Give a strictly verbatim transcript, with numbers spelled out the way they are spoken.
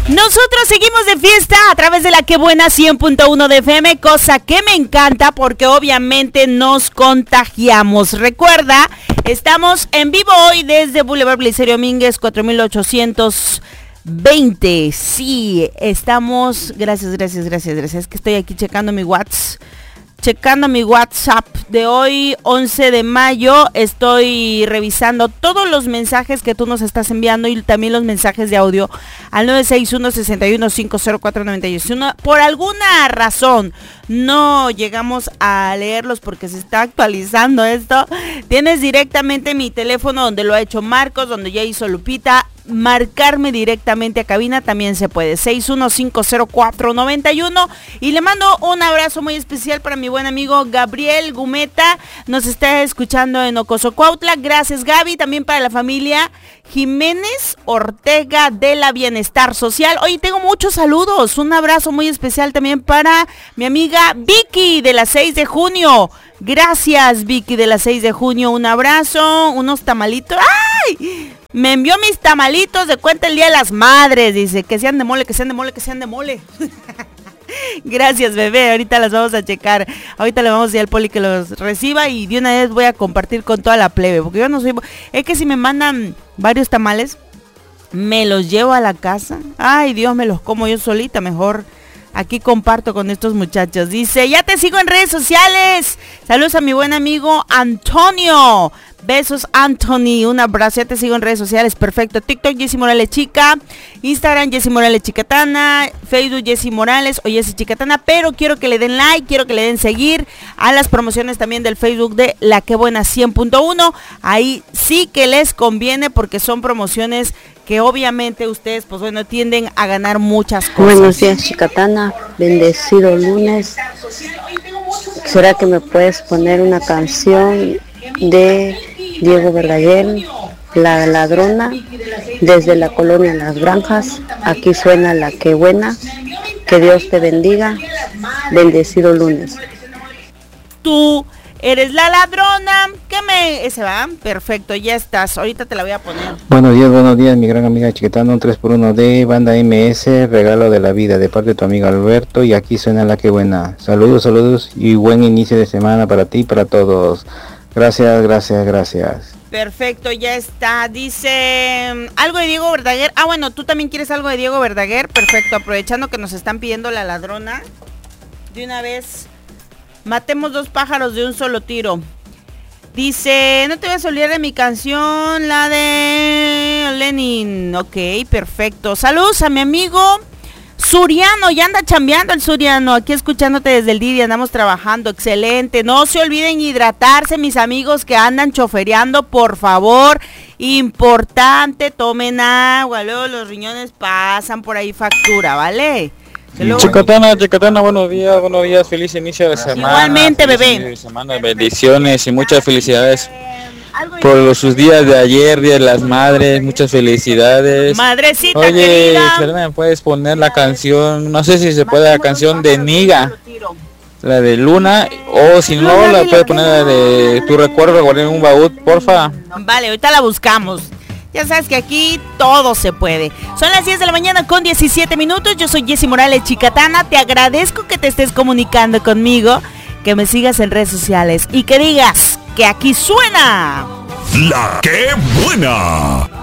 Nosotros seguimos de fiesta a través de la Que Buena cien punto uno de F M, cosa que me encanta porque obviamente nos contagiamos. Recuerda, estamos en vivo hoy desde Boulevard Belisario Domínguez cuatro mil ochocientos veinte. Sí, estamos, gracias, gracias, gracias, gracias, es que estoy aquí checando mi WhatsApp. Checando mi WhatsApp de hoy, once de mayo, estoy revisando todos los mensajes que tú nos estás enviando y también los mensajes de audio al nueve seis uno, seis uno, cinco cero cuatro, nueve uno. Por alguna razón no llegamos a leerlos porque se está actualizando esto. Tienes directamente mi teléfono donde lo ha hecho Marcos, donde ya hizo Lupita. Marcarme directamente a cabina también se puede, seis uno cinco cero cuatro nueve uno, y le mando un abrazo muy especial para mi buen amigo Gabriel Gumeta, nos está escuchando en Ocosocuautla, gracias Gaby, también para la familia Jiménez Ortega de la Bienestar Social. Hoy tengo muchos saludos, un abrazo muy especial también para mi amiga Vicky de la seis de junio, gracias Vicky de la seis de junio, un abrazo, unos tamalitos, ¡ay! Me envió mis tamalitos de cuenta el Día de las Madres, dice, que sean de mole, que sean de mole, que sean de mole. Gracias, bebé, ahorita las vamos a checar, ahorita le vamos a decir al poli que los reciba y de una vez voy a compartir con toda la plebe, porque yo no soy, es que si me mandan varios tamales, me los llevo a la casa, ay Dios, me los como yo solita, mejor aquí comparto con estos muchachos. Dice, ya te sigo en redes sociales, saludos a mi buen amigo Antonio. Besos, Anthony, un abrazo, ya te sigo en redes sociales, perfecto. TikTok, Jessy Morales Chica, Instagram, Jessy Morales Chicatana, Facebook, Jessy Morales o Jessy Chicatana, pero quiero que le den like, quiero que le den seguir a las promociones también del Facebook de La Que Buena cien punto uno, ahí sí que les conviene porque son promociones que obviamente ustedes, pues bueno, tienden a ganar muchas cosas. Buenos días, Chicatana, bendecido lunes. ¿Será que me puedes poner una canción de Diego Verdaguer, La Ladrona, desde la colonia Las Granjas? Aquí suena La Que Buena. Que Dios te bendiga. Bendecido lunes. Tú eres la ladrona. ¿Qué me...? Ese va. Perfecto, ya estás. Ahorita te la voy a poner. Buenos días, buenos días, mi gran amiga Chiquitana. Un tres por uno de Banda M S, regalo de la vida, de parte de tu amigo Alberto. Y aquí suena La Que Buena. Saludos, saludos y buen inicio de semana para ti y para todos. Gracias, gracias, gracias. Perfecto, ya está. Dice, algo de Diego Verdaguer. Ah, bueno, tú también quieres algo de Diego Verdaguer. Perfecto, aprovechando que nos están pidiendo La Ladrona. De una vez, matemos dos pájaros de un solo tiro. Dice, no te vas a olvidar de mi canción, la de Lenin. Ok, perfecto. Saludos a mi amigo Suriano, ya anda chambeando el Suriano, aquí escuchándote desde el día, andamos trabajando, excelente. No se olviden hidratarse, mis amigos que andan chofereando, por favor, importante, tomen agua, luego los riñones pasan por ahí factura, ¿vale? Luego... Chicatana, Chicatana, buenos días, buenos días, feliz inicio de semana. Igualmente, bebé. De semana, bendiciones y muchas felicidades por sus días de ayer, Día de las Madres, muchas felicidades. Madrecita Oye, querida. ¿me puedes poner la canción? No sé si se puede la canción de Niga, la de Luna, o si no, la puedes poner la de Tu Recuerdo, guardé en un baúl, porfa. Vale, ahorita la buscamos. Ya sabes que aquí todo se puede. Son las diez de la mañana con diecisiete minutos. Yo soy Jessy Morales Chicatana. Te agradezco que te estés comunicando conmigo, que me sigas en redes sociales y que digas que aquí suena La Que Buena.